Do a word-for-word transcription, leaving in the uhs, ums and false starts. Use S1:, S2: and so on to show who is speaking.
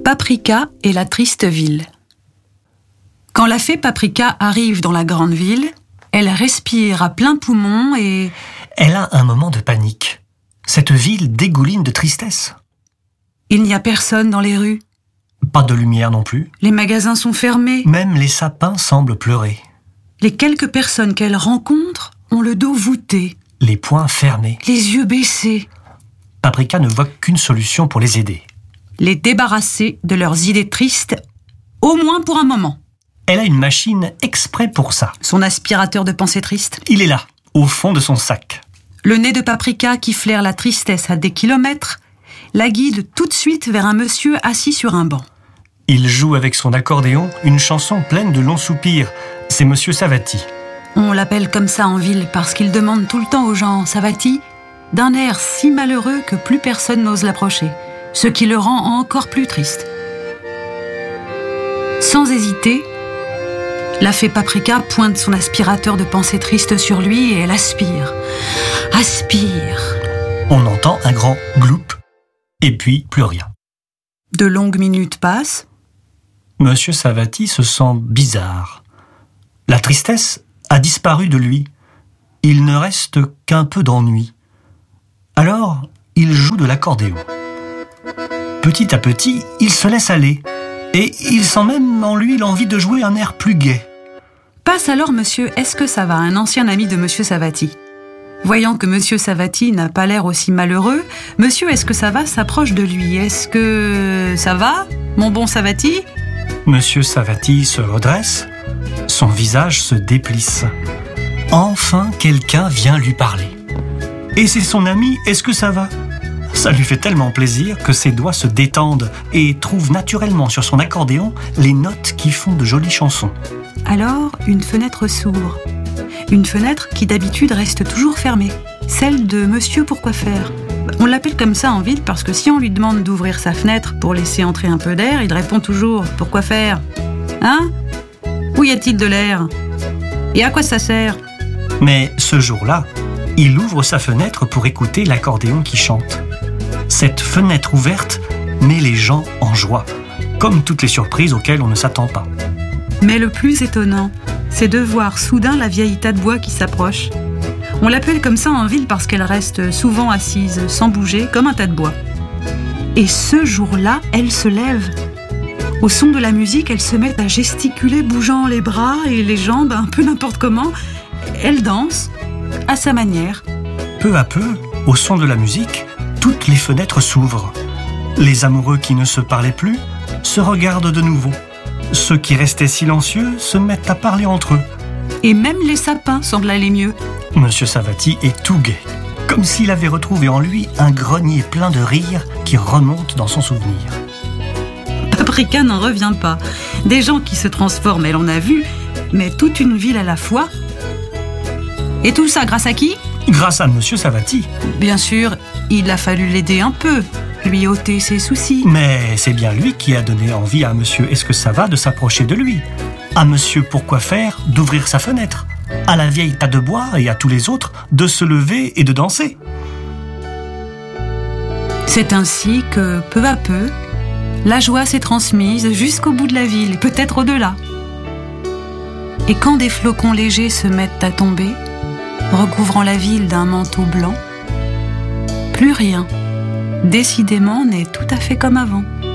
S1: Paprika et la triste ville. Quand la fée Paprika arrive dans la grande ville, elle respire à plein poumon et...
S2: Elle a un moment de panique. Cette ville dégouline de tristesse.
S1: Il n'y a personne dans les rues.
S2: Pas de lumière non plus.
S1: Les magasins sont fermés.
S2: Même les sapins semblent pleurer.
S1: Les quelques personnes qu'elle rencontre ont le dos voûté.
S2: Les poings fermés.
S1: Les yeux baissés.
S2: Paprika ne voit qu'une solution pour les aider.
S1: Les débarrasser de leurs idées tristes, au moins pour un moment.
S2: Elle a une machine exprès pour ça.
S1: Son aspirateur de pensées tristes.
S2: Il est là, au fond de son sac.
S1: Le nez de Paprika qui flaire la tristesse à des kilomètres la guide tout de suite vers un monsieur assis sur un banc.
S2: Il joue avec son accordéon une chanson pleine de longs soupirs. C'est Monsieur Savati.
S1: On l'appelle comme ça en ville parce qu'il demande tout le temps aux gens « Savati ?» d'un air si malheureux que plus personne n'ose l'approcher, ce qui le rend encore plus triste. Sans hésiter, la fée Paprika pointe son aspirateur de pensées tristes sur lui et elle aspire. Aspire.
S2: On entend un grand gloup, et puis plus rien.
S1: De longues minutes passent.
S2: Monsieur Savati se sent bizarre. La tristesse a disparu de lui. Il ne reste qu'un peu d'ennui. Alors, il joue de l'accordéon. Petit à petit, il se laisse aller. Et il sent même en lui l'envie de jouer un air plus gai.
S1: Passe alors Monsieur Est-ce que ça va, un ancien ami de Monsieur Savati. Voyant que Monsieur Savati n'a pas l'air aussi malheureux, Monsieur Est-ce que ça va s'approche de lui. Est-ce que ça va, mon bon Savati ?
S2: Monsieur Savati se redresse, son visage se déplisse. Enfin, quelqu'un vient lui parler. Et c'est son ami Est-ce que ça va ? Ça lui fait tellement plaisir que ses doigts se détendent et trouvent naturellement sur son accordéon les notes qui font de jolies chansons.
S1: Alors, une fenêtre s'ouvre. Une fenêtre qui d'habitude reste toujours fermée. Celle de Monsieur Pourquoi faire. On l'appelle comme ça en ville parce que si on lui demande d'ouvrir sa fenêtre pour laisser entrer un peu d'air, il répond toujours « Pourquoi faire ? Hein ? Où y a-t-il de l'air ? Et à quoi ça sert ?»
S2: Mais ce jour-là, il ouvre sa fenêtre pour écouter l'accordéon qui chante. Cette fenêtre ouverte met les gens en joie, comme toutes les surprises auxquelles on ne s'attend pas.
S1: Mais le plus étonnant, c'est de voir soudain la vieille tas de bois qui s'approche. On l'appelle comme ça en ville parce qu'elle reste souvent assise, sans bouger, comme un tas de bois. Et ce jour-là, elle se lève. Au son de la musique, elle se met à gesticuler, bougeant les bras et les jambes, un peu n'importe comment. Elle danse, à sa manière.
S2: Peu à peu, au son de la musique, toutes les fenêtres s'ouvrent. Les amoureux qui ne se parlaient plus se regardent de nouveau. Ceux qui restaient silencieux se mettent à parler entre eux.
S1: Et même les sapins semblent aller mieux.
S2: Monsieur Savati est tout gai, comme s'il avait retrouvé en lui un grenier plein de rires qui remonte dans son souvenir.
S1: Paprika n'en revient pas. Des gens qui se transforment, elle en a vu, mais toute une ville à la fois. Et tout ça grâce à qui ?
S2: Grâce à Monsieur Savati.
S1: Bien sûr, il a fallu l'aider un peu, lui ôter ses soucis.
S2: Mais c'est bien lui qui a donné envie à Monsieur Est-ce que ça va de s'approcher de lui, à Monsieur Pourquoi faire d'ouvrir sa fenêtre, à la vieille tas de bois et à tous les autres de se lever et de danser.
S1: C'est ainsi que, peu à peu, la joie s'est transmise jusqu'au bout de la ville, et peut-être au-delà. Et quand des flocons légers se mettent à tomber, recouvrant la ville d'un manteau blanc, plus rien, décidément, n'est tout à fait comme avant.